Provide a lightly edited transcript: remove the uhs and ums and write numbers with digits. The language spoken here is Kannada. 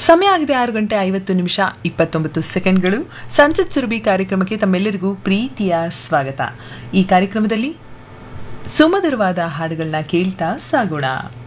ಸಮಯ ಆಗಿದೆ 6:50 ನಿಮಿಷ 29 ಸೆಕೆಂಡ್ಗಳು. ಸಂಸತ್ ಸುರಭಿ ಕಾರ್ಯಕ್ರಮಕ್ಕೆ ತಮ್ಮೆಲ್ಲರಿಗೂ ಪ್ರೀತಿಯ ಸ್ವಾಗತ. ಈ ಕಾರ್ಯಕ್ರಮದಲ್ಲಿ ಸುಮಧುರವಾದ ಹಾಡುಗಳನ್ನ ಕೇಳ್ತಾ ಸಾಗೋಣ.